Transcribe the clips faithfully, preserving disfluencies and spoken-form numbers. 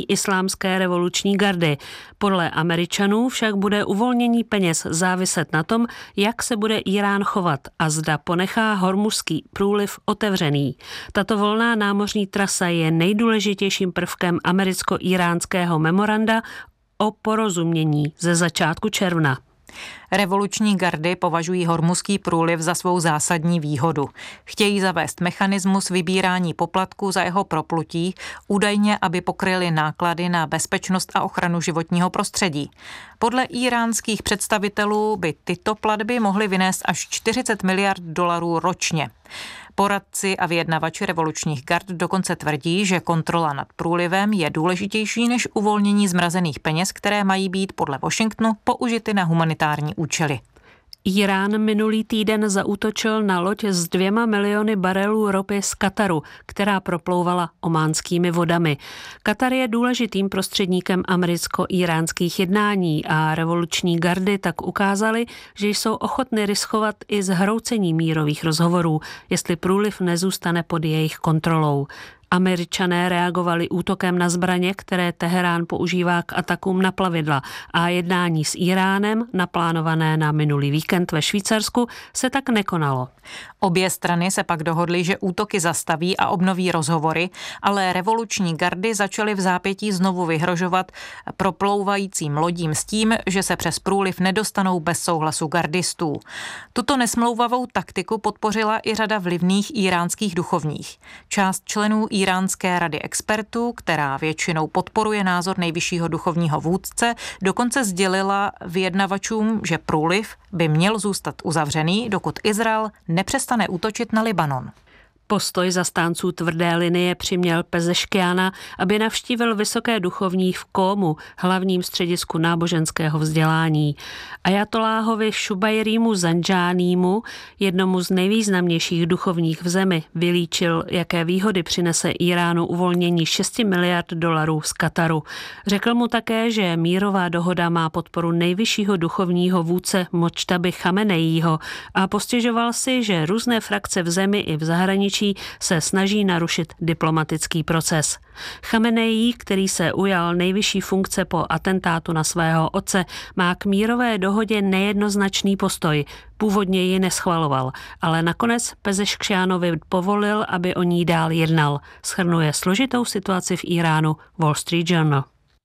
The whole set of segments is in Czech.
islámské revoluční gardy. Podle Američanů však bude uvolnění peněz záviset na tom, jak se bude Írán chovat a zda ponechá Hormuzský průliv otevřený. Tato volná námořní trasa je nejdůležitějším prvkem americko-íránského memoranda o porozumění ze začátku června. Revoluční gardy považují Hormuzský průliv za svou zásadní výhodu. Chtějí zavést mechanismus vybírání poplatku za jeho proplutí, údajně, aby pokryli náklady na bezpečnost a ochranu životního prostředí. Podle íránských představitelů by tyto platby mohly vynést až čtyřicet miliard dolarů ročně. Poradci a vyjednavači revolučních gard dokonce tvrdí, že kontrola nad průlivem je důležitější než uvolnění zmrazených peněz, které mají být podle Washingtonu použity na humanitární účely. Írán minulý týden zaútočil na loď s dvěma miliony barelů ropy z Kataru, která proplouvala ománskými vodami. Katar je důležitým prostředníkem americko-íránských jednání a revoluční gardy tak ukázaly, že jsou ochotny riskovat i zhroucení mírových rozhovorů, jestli průliv nezůstane pod jejich kontrolou. Američané reagovali útokem na zbraně, které Teherán používá k atakům na plavidla, a jednání s Iránem, naplánované na minulý víkend ve Švýcarsku, se tak nekonalo. Obě strany se pak dohodly, že útoky zastaví a obnoví rozhovory, ale revoluční gardy začaly v zápětí znovu vyhrožovat proplouvajícím lodím s tím, že se přes průliv nedostanou bez souhlasu gardistů. Tuto nesmlouvavou taktiku podpořila i řada vlivných íránských duchovních. Část členů Íránské rady expertů, která většinou podporuje názor nejvyššího duchovního vůdce, dokonce sdělila vyjednavačům, že průliv by měl zůstat uzavřený, dokud Izrael nepřestane útočit na Libanon. Postoj zastánců tvrdé linie přiměl Pezeškiana, aby navštívil vysoké duchovní v Kómu, hlavním středisku náboženského vzdělání. Ajatoláhovi Šubajrímu Zandžánímu, jednomu z nejvýznamnějších duchovních v zemi, vylíčil, jaké výhody přinese Iránu uvolnění šesti miliard dolarů z Kataru. Řekl mu také, že mírová dohoda má podporu nejvyššího duchovního vůdce Modžtaby Chameneího a postěžoval si, že různé frakce v zemi i v zahraničí se snaží narušit diplomatický proces. Chameneí, který se ujal nejvyšší funkce po atentátu na svého otce, má k mírové dohodě nejednoznačný postoj. Původně ji neschvaloval, ale nakonec Pezeškjánovi povolil, aby o ní dál jednal. Shrnuje složitou situaci v Iránu Wall Street Journal.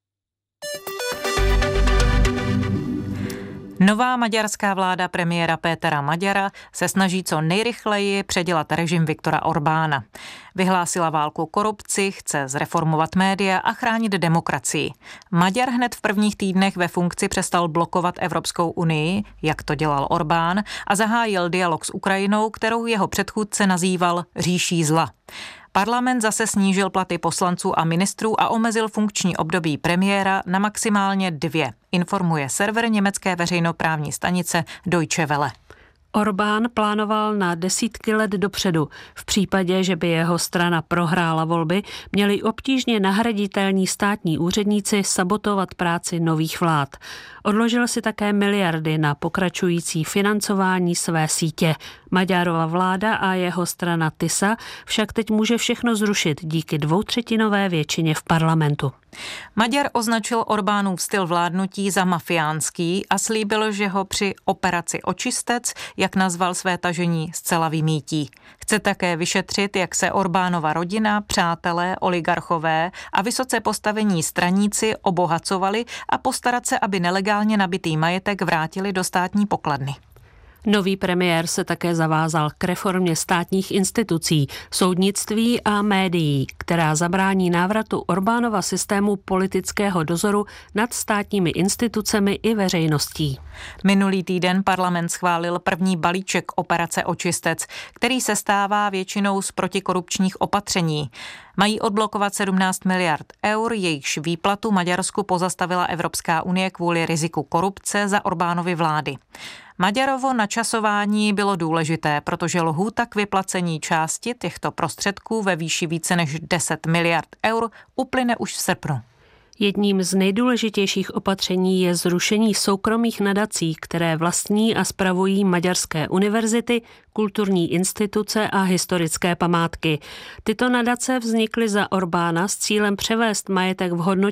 Nová maďarská vláda premiéra Pétera Maďara se snaží co nejrychleji předělat režim Viktora Orbána. Vyhlásila válku korupci, chce zreformovat média a chránit demokracii. Maďar hned v prvních týdnech ve funkci přestal blokovat Evropskou unii, jak to dělal Orbán, a zahájil dialog s Ukrajinou, kterou jeho předchůdce nazýval říší zla. Parlament zase snížil platy poslanců a ministrů a omezil funkční období premiéra na maximálně dvě, informuje server německé veřejnoprávní stanice Deutsche Welle. Orbán plánoval na desítky let dopředu. V případě, že by jeho strana prohrála volby, měli obtížně nahraditelní státní úředníci sabotovat práci nových vlád. Odložil si také miliardy na pokračující financování své sítě. Maďarova vláda a jeho strana TISA však teď může všechno zrušit díky dvoutřetinové většině v parlamentu. Maďar označil Orbánův styl vládnutí za mafiánský a slíbil, že ho při operaci Očistec, jak nazval své tažení, zcela vymítí. Chce také vyšetřit, jak se Orbánova rodina, přátelé, oligarchové a vysoce postavení straníci obohacovali a postarat se, aby nelegálně nabitý majetek vrátili do státní pokladny. Nový premiér se také zavázal k reformě státních institucí, soudnictví a médií, která zabrání návratu Orbánova systému politického dozoru nad státními institucemi i veřejností. Minulý týden parlament schválil první balíček operace Očistec, který se stává většinou z protikorupčních opatření. Mají odblokovat sedmnáct miliard eur, jejichž výplatu Maďarsku pozastavila Evropská unie kvůli riziku korupce za Orbánovy vlády. Maďarovo načasování bylo důležité, protože lhůta k vyplacení části těchto prostředků ve výši více než deset miliard eur uplyne už v srpnu. Jedním z nejdůležitějších opatření je zrušení soukromých nadací, které vlastní a spravují maďarské univerzity, kulturní instituce a historické památky. Tyto nadace vznikly za Orbána s cílem převést majetek v hodnotě